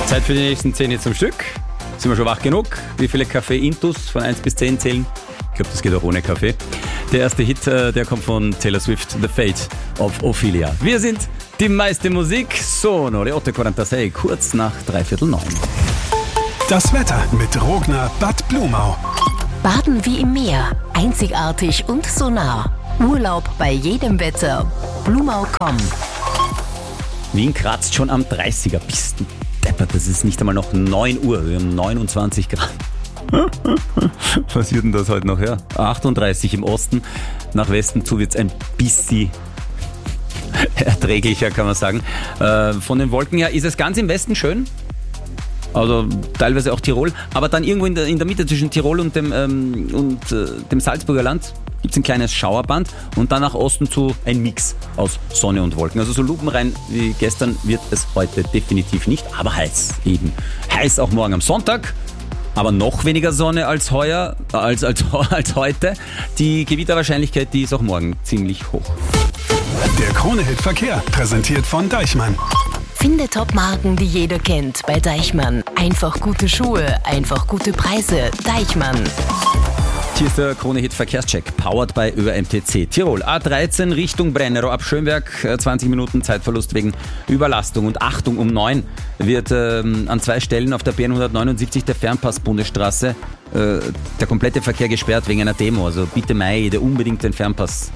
Zeit für die nächsten 10 Hits am Stück. Sind wir schon wach genug? Wie viele Kaffee-Intus von 1 bis 10 zählen? Ich glaube, das geht auch ohne Kaffee. Der erste Hit, der kommt von Taylor Swift, The Fate of Ophelia. Wir sind die meiste Musik. Sono le 8:46, kurz nach 8:45. Das Wetter mit Rogner Bad Blumau. Baden wie im Meer, einzigartig und so nah. Urlaub bei jedem Wetter. Blumau.com. Wien kratzt schon am 30er. Bist du deppert, das ist nicht einmal noch 9 Uhr. Wir haben 29 Grad. Was wird denn das heute noch? Ja? 38 im Osten. Nach Westen zu wird es ein bisschen erträglicher, kann man sagen. Von den Wolken her ist es ganz im Westen schön. Also teilweise auch Tirol. Aber dann irgendwo in der Mitte zwischen Tirol und dem Salzburger Land gibt es ein kleines Schauerband. Und dann nach Osten zu ein Mix aus Sonne und Wolken. Also so lupenrein wie gestern wird es heute definitiv nicht. Aber heiß eben. Heiß auch morgen am Sonntag. Aber noch weniger Sonne als heuer, als heute. Die Gewitterwahrscheinlichkeit, die ist auch morgen ziemlich hoch. Der Krone-Hit Verkehr, präsentiert von Deichmann. Finde Top-Marken, die jeder kennt bei Deichmann. Einfach gute Schuhe, einfach gute Preise. Deichmann. Hier ist der Krone-Hit Verkehrscheck, powered by ÖMTC Tirol. A13 Richtung Brennero ab Schönberg, 20 Minuten Zeitverlust wegen Überlastung. Und Achtung, um 9 wird an 2 Stellen auf der B179 der Fernpass-Bundesstraße der komplette Verkehr gesperrt wegen einer Demo. Also bitte meide unbedingt den Fernpass.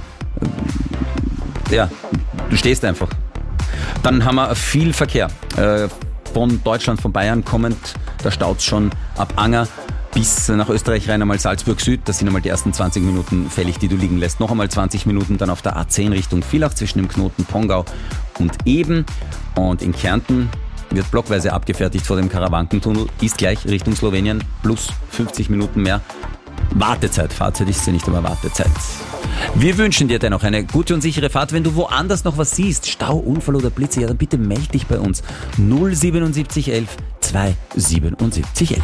Du stehst einfach. Dann haben wir viel Verkehr. Von Deutschland, von Bayern kommend, da staut es schon ab Anger bis nach Österreich rein, einmal Salzburg Süd. Das sind einmal die ersten 20 Minuten fällig, die du liegen lässt. Noch einmal 20 Minuten dann auf der A10 Richtung Villach zwischen dem Knoten Pongau und Eben. Und in Kärnten wird blockweise abgefertigt vor dem Karawankentunnel. Ist gleich Richtung Slowenien, plus 50 Minuten mehr. Wartezeit, Fahrzeit ist sie nicht, aber Wartezeit. Wir wünschen dir dennoch eine gute und sichere Fahrt. Wenn du woanders noch was siehst, Stau, Unfall oder Blitze, ja, dann bitte melde dich bei uns. 07711 27711.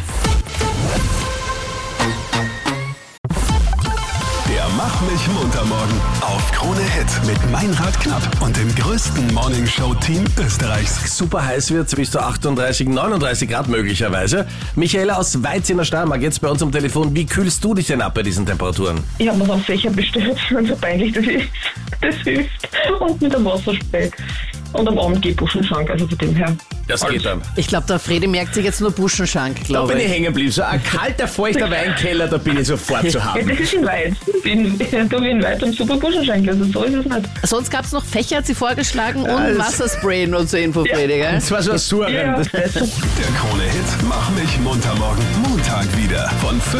Der Mach mich munter morgen auf Krone Hit mit Meinrad Knapp und dem größten Morningshow-Team Österreichs. Super heiß wird bis zu 38, 39 Grad möglicherweise. Michaela aus Weiz in der Steiermark jetzt bei uns am Telefon. Wie kühlst du dich denn ab bei diesen Temperaturen? Ich habe mir dann Fächer bestellt, und so peinlich das ist. Das hilft. Und mit einem Wasserspray. Und am Abend gehe ich Buschenschank, also von dem her. Das geht dann. Ich glaube, der Fredi merkt sich jetzt nur Buschenschank, Da glaube bin ich. ich hängen geblieben. So ein kalter, feuchter Weinkeller, da bin ich sofort zu Ja, haben. das ist in Weit. In Weit und super Buschenschank, also so ist es nicht. Sonst gab es noch Fächer, hat sie vorgeschlagen, und Wasserspray nur zur Info, Fredi, gell? Das war so ein Surren. Ja, Der Krone Hit Mach mich munter morgen Montag wieder von